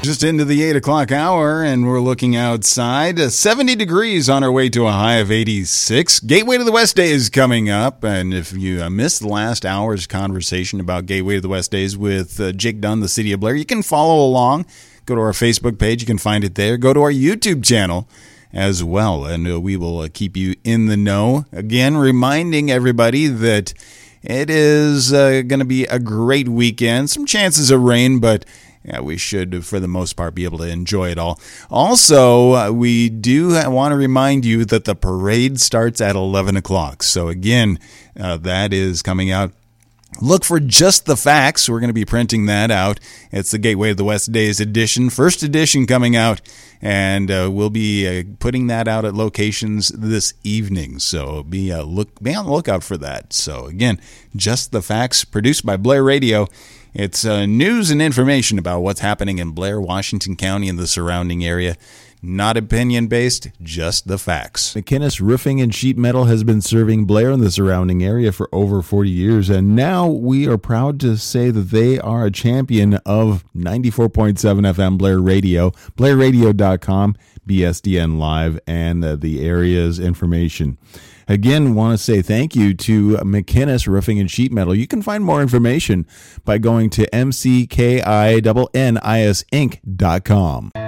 Just into the 8 o'clock hour, and we're looking outside. 70 degrees on our way to a high of 86. Gateway to the West Day is coming up, and if you missed the last hour's conversation about Gateway to the West Days with Jake Dunn, the City of Blair, you can follow along. Go to our Facebook page. You can find it there. Go to our YouTube channel as well, and we will keep you in the know. Again, reminding everybody that it is going to be a great weekend. Some chances of rain, but yeah, we should, for the most part, be able to enjoy it all. Also, we do want to remind you that the parade starts at 11 o'clock. So, again, that is coming out. Look for Just the Facts. We're going to be printing that out. It's the Gateway of the West Days edition, first edition coming out, and we'll be putting that out at locations this evening. So be on the lookout for that. So, again, Just the Facts, produced by Blair Radio. It's news and information about what's happening in Blair, Washington County, and the surrounding area. Not opinion-based, just the facts. McInnes Roofing and Sheet Metal has been serving Blair and the surrounding area for over 40 years, and now we are proud to say that they are a champion of 94.7 FM Blair Radio, blairradio.com, BSDN Live, and the area's information. Again, want to say thank you to McInnes Roofing and Sheet Metal. You can find more information by going to mckInnisinc.com.